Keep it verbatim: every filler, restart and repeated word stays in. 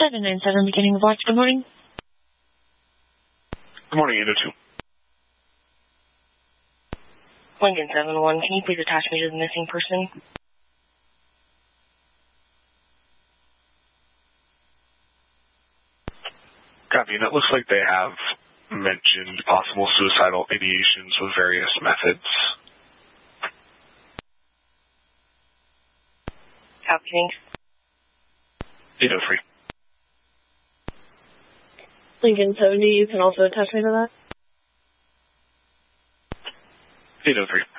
seven nine seven, beginning of watch. Good morning. Good morning, eight oh two. Lincoln seven one, can you please attach me to the missing person? Copy. And it looks like they have mentioned possible suicidal ideations with various methods. Copy, thanks. eight oh three. Lincoln seventy, you can also attach me to that? eight oh three.